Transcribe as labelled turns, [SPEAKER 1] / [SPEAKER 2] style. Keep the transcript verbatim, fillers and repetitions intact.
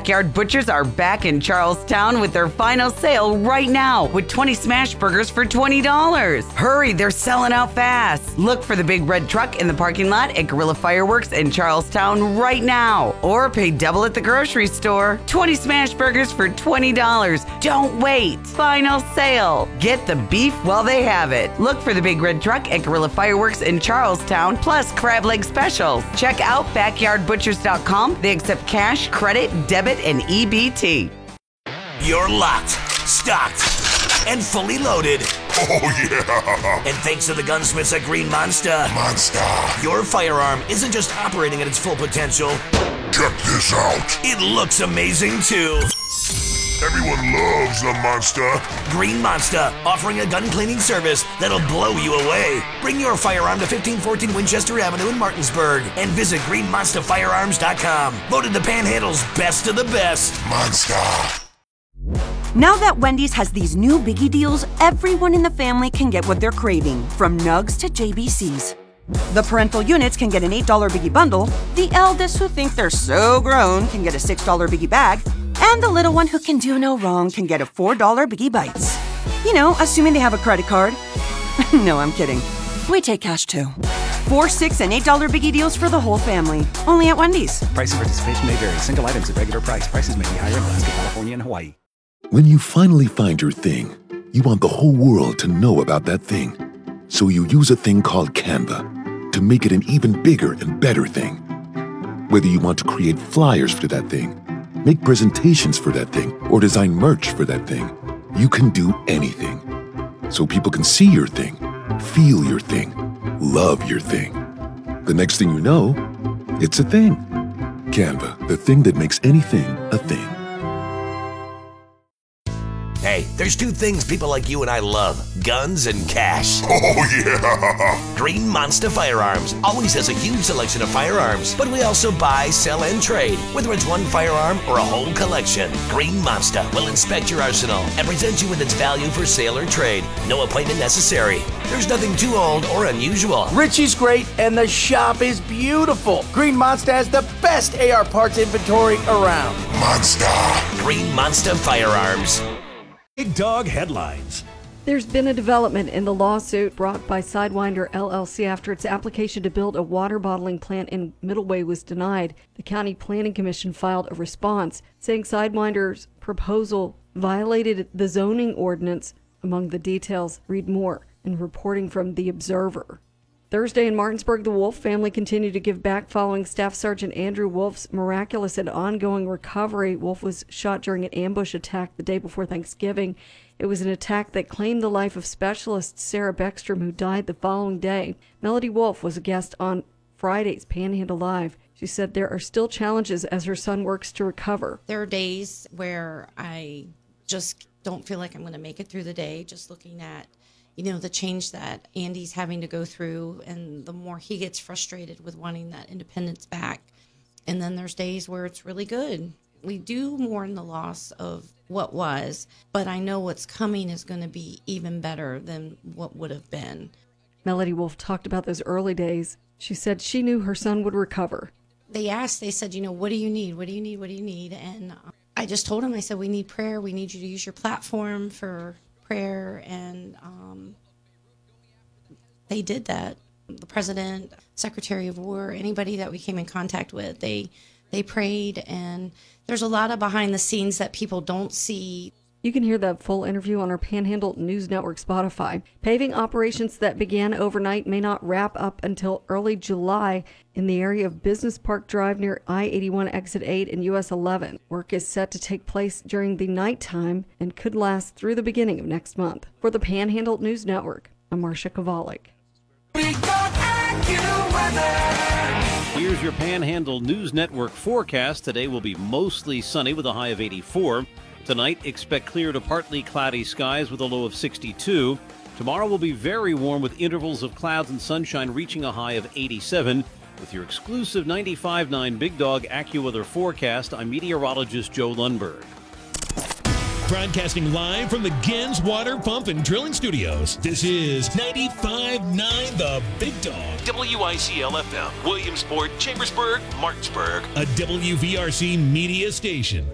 [SPEAKER 1] Backyard Butchers are back in Charlestown with their final sale right now with twenty smash burgers for twenty dollars. Hurry, they're selling out fast. Look for the big red truck in the parking lot at Guerrilla Fireworks in Charlestown right now. Or pay double at the grocery store. twenty smash burgers for twenty dollars. Don't wait. Final sale. Get the beef while they have it. Look for the big red truck at Guerrilla Fireworks in Charlestown, plus crab leg specials. Check out backyard butchers dot com. They accept cash, credit, debit, and E B T.
[SPEAKER 2] You're locked, stocked, and fully loaded.
[SPEAKER 3] Oh, yeah!
[SPEAKER 2] And thanks to the gunsmiths at Green Monster,
[SPEAKER 3] Monster!
[SPEAKER 2] your firearm isn't just operating at its full potential.
[SPEAKER 3] Check this out!
[SPEAKER 2] It looks amazing, too.
[SPEAKER 3] Everyone loves the Monster.
[SPEAKER 2] Green Monster, offering a gun cleaning service that'll blow you away. Bring your firearm to fifteen fourteen Winchester Avenue in Martinsburg and visit green monster firearms dot com. Voted the Panhandle's best of the best.
[SPEAKER 3] Monster.
[SPEAKER 4] Now that Wendy's has these new biggie deals, everyone in the family can get what they're craving, from nugs to J B Cs. The parental units can get an eight dollar biggie bundle, the eldest who think they're so grown can get a six dollar biggie bag, and the little one who can do no wrong can get a four dollar Biggie Bites. You know, assuming they have a credit card. No, I'm kidding. We take cash too. Four, six, and eight dollar Biggie deals for the whole family. Only at Wendy's.
[SPEAKER 5] Price and participation may vary. Single items at regular price. Prices may be higher in Alaska, California, and Hawaii.
[SPEAKER 6] When you finally find your thing, you want the whole world to know about that thing. So you use a thing called Canva to make it an even bigger and better thing. Whether you want to create flyers for that thing, make presentations for that thing, or design merch for that thing, you can do anything. So people can see your thing, feel your thing, love your thing. The next thing you know, it's a thing. Canva, the thing that makes anything a thing.
[SPEAKER 2] Hey, there's two things people like you and I love: guns and cash.
[SPEAKER 3] Oh, yeah!
[SPEAKER 2] Green Monster Firearms always has a huge selection of firearms, but we also buy, sell, and trade, whether it's one firearm or a whole collection. Green Monster will inspect your arsenal and present you with its value for sale or trade. No appointment necessary. There's nothing too old or unusual.
[SPEAKER 7] Richie's great, and the shop is beautiful. Green Monster has the best A R parts inventory around.
[SPEAKER 3] Monster!
[SPEAKER 2] Green Monster Firearms.
[SPEAKER 8] Big Dog Headlines.
[SPEAKER 9] There's been a development in the lawsuit brought by Sidewinder L L C after its application to build a water bottling plant in Middleway was denied. The County Planning Commission filed a response saying Sidewinder's proposal violated the zoning ordinance. Among the details, read more in reporting from The Observer. Thursday in Martinsburg, the Wolf family continued to give back following Staff Sergeant Andrew Wolf's miraculous and ongoing recovery. Wolf was shot during an ambush attack the day before Thanksgiving. It was an attack that claimed the life of specialist Sarah Beckstrom, who died the following day. Melody Wolf was a guest on Friday's Panhandle Live. She said there are still challenges as her son works to recover.
[SPEAKER 10] There are days where I just don't feel like I'm going to make it through the day, just looking at you know, the change that Andy's having to go through, and the more he gets frustrated with wanting that independence back. And then there's days where it's really good. We do mourn the loss of what was, but I know what's coming is going to be even better than what would have been.
[SPEAKER 9] Melody Wolf talked about those early days. She said she knew her son would recover.
[SPEAKER 10] They asked, they said, you know, what do you need? What do you need? What do you need? And I just told them, I said, we need prayer. We need you to use your platform for prayer, and um, they did that. The president, Secretary of War, anybody that we came in contact with, they they prayed, and there's a lot of behind the scenes that people don't see.
[SPEAKER 9] You can hear that full interview on our Panhandle News Network Spotify. Paving operations that began overnight may not wrap up until early July in the area of Business Park Drive near I eighty-one Exit eight and U S eleven. Work is set to take place during the nighttime and could last through the beginning of next month. For the Panhandle News Network, I'm Marcia Kovalik.
[SPEAKER 11] Here's your Panhandle News Network forecast. Today will be mostly sunny with a high of eighty-four. Tonight, expect clear to partly cloudy skies with a low of sixty-two. Tomorrow will be very warm with intervals of clouds and sunshine reaching a high of eighty-seven. With your exclusive ninety-five point nine Big Dog AccuWeather forecast, I'm meteorologist Joe Lundberg.
[SPEAKER 8] Broadcasting live from the Gens Water Pump and Drilling Studios, this is ninety-five point nine The Big Dog.
[SPEAKER 12] W I C L F M, Williamsport, Chambersburg, Martinsburg.
[SPEAKER 8] A W V R C media station.